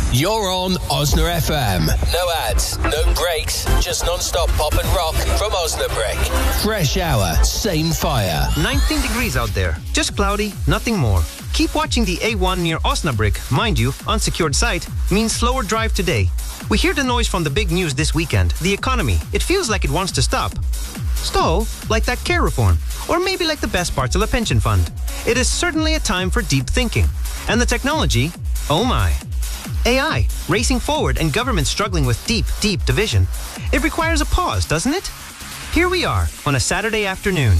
You're on Osna FM. No ads, no breaks, just non-stop pop and rock from Osnabrück. Fresh hour, same fire. 19 degrees out there. Just cloudy, nothing more. Keep watching the A1 near Osnabrück. Mind you, unsecured site means slower drive today. We hear the noise from the big news this weekend. The economy. It feels like it wants to stop. Stall, like that care reform. Or maybe like the best parts of a pension fund. It is certainly a time for deep thinking. And the technology, oh my. AI, racing forward and government struggling with deep division. It requires a pause, doesn't it? Here we are on a Saturday afternoon.